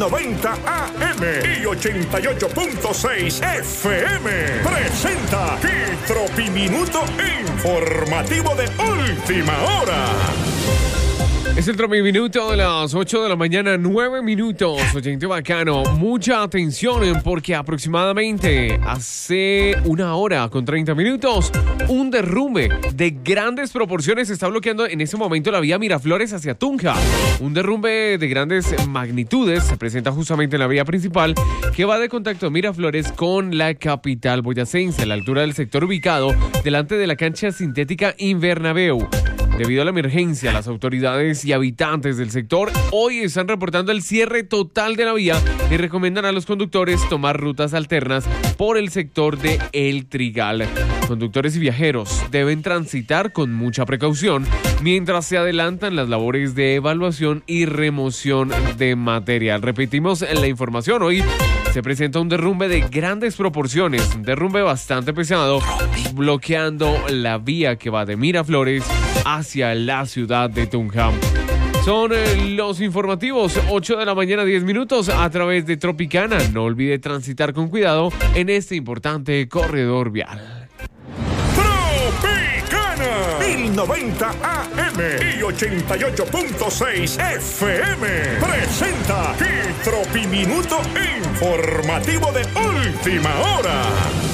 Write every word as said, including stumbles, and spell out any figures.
noventa A M y ochenta y ocho punto seis F M presenta el Tropiminuto informativo de última hora. Es el Tropiminuto de las ocho de la mañana, nueve minutos. Oyente bacano, mucha atención porque aproximadamente hace una hora con treinta minutos, un derrumbe de grandes proporciones está bloqueando en ese momento la vía Miraflores hacia Tunja. Un derrumbe de grandes magnitudes se presenta justamente en la vía principal que va de contacto Miraflores con la capital boyacense, a la altura del sector ubicado delante de la cancha sintética Invernabéu. Debido a la emergencia, las autoridades y habitantes del sector hoy están reportando el cierre total de la vía y recomiendan a los conductores tomar rutas alternas por el sector de El Trigal. Conductores y viajeros deben transitar con mucha precaución mientras se adelantan las labores de evaluación y remoción de material. Repetimos la información, hoy se presenta un derrumbe de grandes proporciones, un derrumbe bastante pesado, bloqueando la vía que va de Miraflores hacia la ciudad de Tunja. Son eh, los informativos, ocho de la mañana, diez minutos, a través de Tropicana. No olvide transitar con cuidado en este importante corredor vial. Tropicana, el noventa A M y ochenta y ocho punto seis F M presenta el Tropiminuto informativo de última hora.